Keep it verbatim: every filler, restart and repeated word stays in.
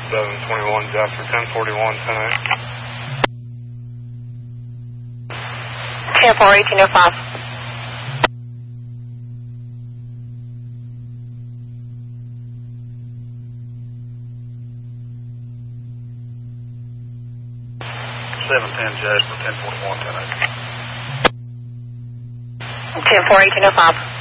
seven twenty-one Jasper, ten forty-one, ten eight. ten four, eighteen oh five. seven ten Jasper, ten forty-one, ten eight. ten four, eighteen oh five.